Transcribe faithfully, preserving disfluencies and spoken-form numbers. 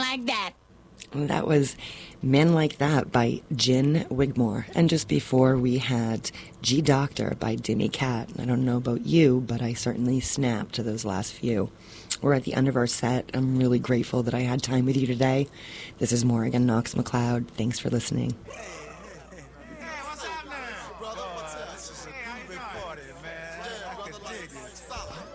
like that. That was Men Like That by Gin Wigmore. And just before we had G Doctor by Dimmy Cat. I don't know about you, but I certainly snapped to those last few. We're at the end of our set. I'm really grateful that I had time with you today. This is Morgan Knox McLeod. Thanks for listening. Brother, what's up? This is a groovy party, man. Yeah, brother, like, stop.